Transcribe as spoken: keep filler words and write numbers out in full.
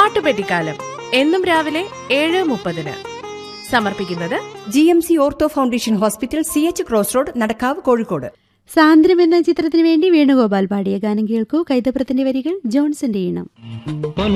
പാട്ടുപെട്ടിക്കാലം എന്നും രാവിലെ ഏഴ് മുപ്പതിന്. സമർപ്പിക്കുന്നത് G M C ortho foundation hospital, C H cross road, Nadakkavu, Kozhikode. Sandram എന്ന ചിത്രത്തിനു വേണ്ടി വേണുഗോപാൽ പാടിയ ഗാനം കേൾക്കൂ. കൈതപ്രത്തിന്റെ വരികൾ, ജോൺസന്റെ ഈണം.